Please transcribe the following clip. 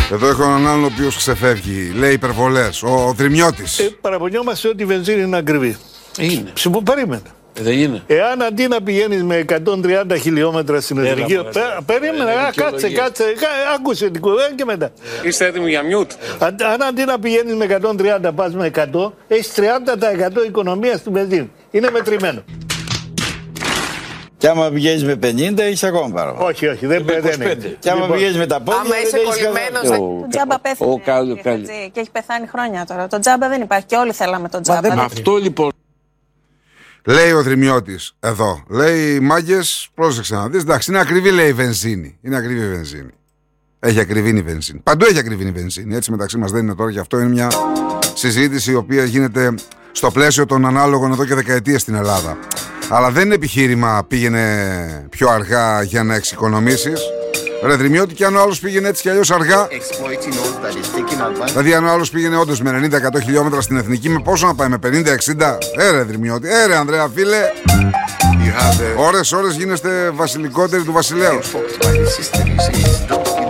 Εδώ έχω έναν άλλον ο οποίος ξεφεύγει. Λέει υπερβολές. Ο Δρυμιώτης. Παραπονιόμαστε ότι η βενζίνη είναι ακριβή. Είναι. Περίμενε. Δεν είναι. Εάν αντί να πηγαίνεις με 130 χιλιόμετρα στην εθνική. Περίμενε, κάτσε. Άκουσε την κουβέντα και μετά. Είστε έτοιμοι για μιούτ? Αν αντί να πηγαίνεις με 130 πας με 100, έχεις 30% οικονομία στην βενζίνη. Είναι μετρημένο. Και άμα πηγαίνεις με 50 έχεις ακόμα παραπάνω. Όχι, δεν είναι. Και άμα πηγαίνεις με τα πόδια. Άμα είσαι κολλημένος. Το τζάμπα πέθανε. Και έχει πεθάνει χρόνια τώρα. Το τζάμπα δεν υπάρχει και όλοι θέλαμε το τζάμπα. Αυτό λοιπόν. Λέει ο Δρυμιώτης εδώ. Λέει μάγκες, πρόσεξε να δεις. Εντάξει, είναι ακριβή λέει η βενζίνη. Είναι ακριβή η βενζίνη. Έχει ακριβήνει η βενζίνη. Παντού έχει ακριβήνει η βενζίνη. Έτσι μεταξύ μας δεν είναι τώρα, και αυτό είναι μια συζήτηση η οποία γίνεται στο πλαίσιο των ανάλογων εδώ και δεκαετίες στην Ελλάδα. Αλλά δεν είναι επιχείρημα πήγαινε πιο αργά για να εξοικονομήσεις. Ρε Δρυμιώτη, και αν ο άλλος πήγαινε έτσι κι αλλιώς αργά. Δηλαδή αν ο άλλος πήγαινε όντως με 90-100 χιλιόμετρα στην εθνική, με πόσο να πάει, με 50-60? Ρε Δρυμιώτη, ρε Ανδρέα φίλε. Ώρες γίνεστε βασιλικότεροι του βασιλέως.